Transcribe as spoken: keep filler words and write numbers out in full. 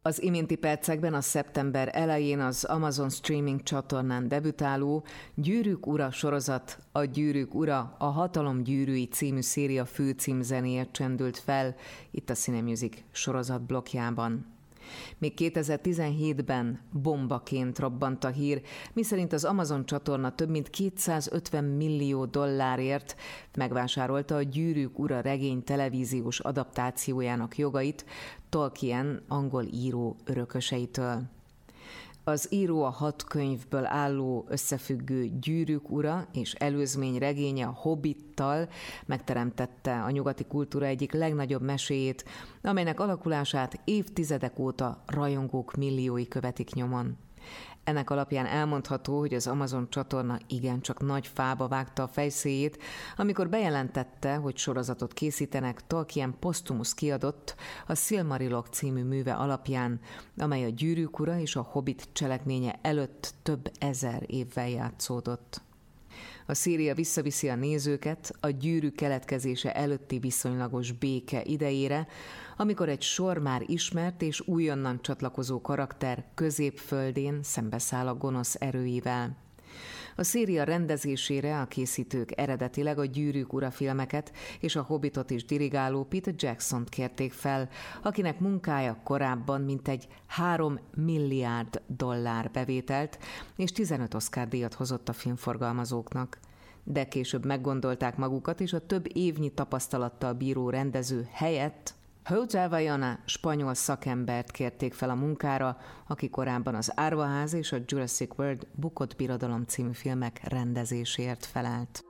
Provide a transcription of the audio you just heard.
Az iménti percekben a szeptember elején az Amazon streaming csatornán debütáló Gyűrűk ura sorozat, a Gyűrűk ura, a Hatalom gyűrűi című széria főcímzenéje csendült fel itt a Cinemusic sorozat blokkjában. Még kétezer-tizenhétben bombaként robbant a hír, miszerint az Amazon csatorna több mint kétszázötven millió dollárért megvásárolta a Gyűrűk ura regény televíziós adaptációjának jogait Tolkien angol író örököseitől. Az író a hat könyvből álló összefüggő Gyűrűk ura és előzmény regénye a Hobbittal megteremtette a nyugati kultúra egyik legnagyobb meséjét, amelynek alakulását évtizedek óta rajongók milliói követik nyomon. Ennek alapján elmondható, hogy az Amazon csatorna igencsak nagy fába vágta a fejszéjét, amikor bejelentette, hogy sorozatot készítenek Tolkien posztumusz kiadott a Silmarilok című műve alapján, amely a Gyűrűk ura és a Hobbit cselekménye előtt több ezer évvel játszódott. A széria visszaviszi a nézőket a gyűrű keletkezése előtti viszonylagos béke idejére, amikor egy sor már ismert és újonnan csatlakozó karakter középföldén szembeszáll a gonosz erőivel. A széria rendezésére a készítők eredetileg a Gyűrűk ura filmeket és a Hobbitot is dirigáló Peter Jacksont kérték fel, akinek munkája korábban mintegy három milliárd dollár bevételt és tizenöt Oscar-díjat hozott a filmforgalmazóknak. De később meggondolták magukat, és a több évnyi tapasztalattal bíró rendező helyett José Bayona spanyol szakembert kérték fel a munkára, aki korábban az Árvaház és a Jurassic World Bukott birodalom című filmek rendezéséért felelt.